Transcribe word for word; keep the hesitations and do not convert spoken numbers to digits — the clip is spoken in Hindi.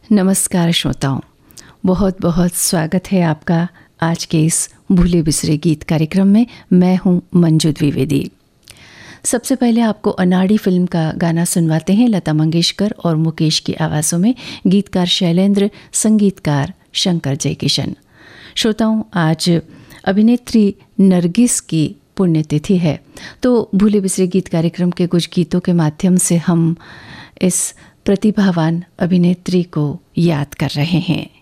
नमस्कार श्रोताओं, बहुत बहुत स्वागत है आपका आज के इस भूले बिसरे गीत कार्यक्रम में। मैं हूं मंजू द्विवेदी। सबसे पहले आपको अनाड़ी फिल्म का गाना सुनवाते हैं, लता मंगेशकर और मुकेश की आवाज़ों में। गीतकार शैलेंद्र, संगीतकार शंकर जयकिशन। श्रोताओं, आज अभिनेत्री नरगिस की पुण्यतिथि है, तो भूले बिसरे गीत कार्यक्रम के कुछ गीतों के माध्यम से हम इस प्रतिभावान अभिनेत्री को याद कर रहे हैं।